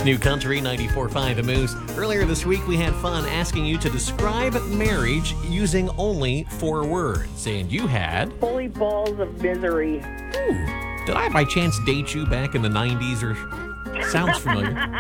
New Country 94.5 The Moose. Earlier this week, we had fun asking you to describe marriage using only 4 words. And you had... Holy balls of misery. Ooh, did I by chance date you back in the 90s or... Sounds familiar.